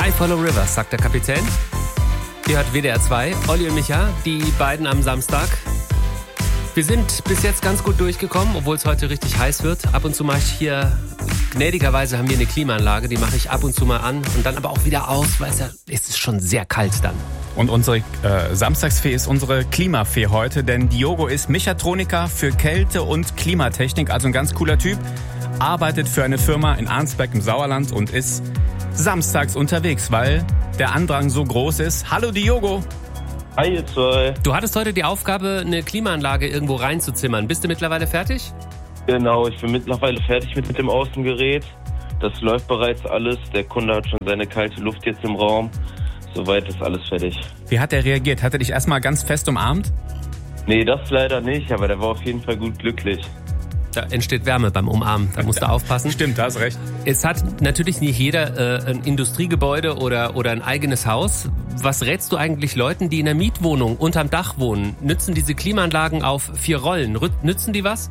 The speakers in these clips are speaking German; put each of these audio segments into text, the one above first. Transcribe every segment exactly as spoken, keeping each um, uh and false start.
I Follow Rivers, sagt der Kapitän. Ihr hört W D R zwei, Olli und Micha, die beiden am Samstag. Wir sind bis jetzt ganz gut durchgekommen, obwohl es heute richtig heiß wird. Ab und zu mache ich hier, gnädigerweise haben wir eine Klimaanlage, die mache ich ab und zu mal an und dann aber auch wieder aus, weil es, ja, es ist schon sehr kalt dann. Und unsere äh, Samstagsfee ist unsere Klimafee heute, denn Diogo ist Mechatroniker für Kälte- und Klimatechnik, also ein ganz cooler Typ, arbeitet für eine Firma in Arnsberg im Sauerland und ist samstags unterwegs, weil der Andrang so groß ist. Hallo Diogo! Hi ihr zwei! Du hattest heute die Aufgabe, eine Klimaanlage irgendwo reinzuzimmern. Bist du mittlerweile fertig? Genau, ich bin mittlerweile fertig mit dem Außengerät. Das läuft bereits alles. Der Kunde hat schon seine kalte Luft jetzt im Raum. Soweit ist alles fertig. Wie hat er reagiert? Hat er dich erstmal ganz fest umarmt? Nee, das leider nicht, aber der war auf jeden Fall gut glücklich. Da entsteht Wärme beim Umarmen, da musst du aufpassen. Stimmt, da hast recht. Es hat natürlich nicht jeder äh, ein Industriegebäude oder, oder ein eigenes Haus. Was rätst du eigentlich Leuten, die in einer Mietwohnung unterm Dach wohnen? Nützen diese Klimaanlagen auf vier Rollen? Nützen die was?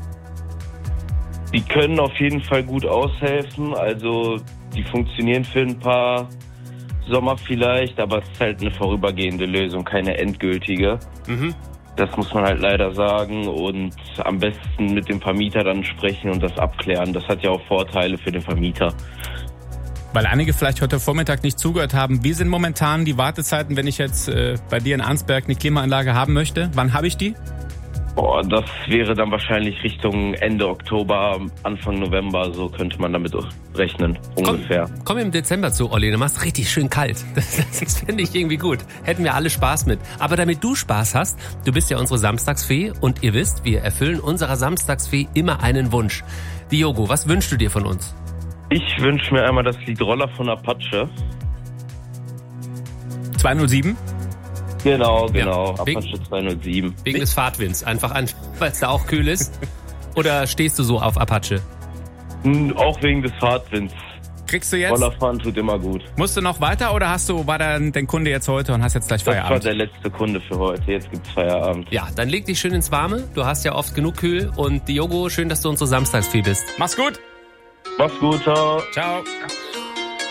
Die können auf jeden Fall gut aushelfen. Also die funktionieren für ein paar Sommer vielleicht, aber es ist halt eine vorübergehende Lösung, keine endgültige. Mhm. Das muss man halt leider sagen und am besten mit dem Vermieter dann sprechen und das abklären. Das hat ja auch Vorteile für den Vermieter. Weil einige vielleicht heute Vormittag nicht zugehört haben, wie sind momentan die Wartezeiten, wenn ich jetzt äh, bei dir in Arnsberg eine Klimaanlage haben möchte? Wann habe ich die? Boah, das wäre dann wahrscheinlich Richtung Ende Oktober, Anfang November, so könnte man damit rechnen, ungefähr. Komm, komm im Dezember zu, Olli, du machst richtig schön kalt. Das, das finde ich irgendwie gut. Hätten wir alle Spaß mit. Aber damit du Spaß hast, du bist ja unsere Samstagsfee und ihr wisst, wir erfüllen unserer Samstagsfee immer einen Wunsch. Diogo, was wünschst du dir von uns? Ich wünsche mir einmal das Lied Roller von Apache. zweihundertsieben? Genau, genau. Ja, Apache zweihundertsieben. Wegen des Fahrtwinds, einfach an, weil es da auch kühl ist. Oder stehst du so auf Apache? Auch wegen des Fahrtwinds. Kriegst du jetzt? Rollerfahren tut immer gut. Musst du noch weiter oder hast du, war dann dein Kunde jetzt heute und hast jetzt gleich Feierabend? Das war der letzte Kunde für heute. Jetzt gibt's Feierabend. Ja, dann leg dich schön ins Warme. Du hast ja oft genug kühl. Und Diogo, schön, dass du unsere Samstagsfee bist. Mach's gut. Mach's gut, ciao. Ciao.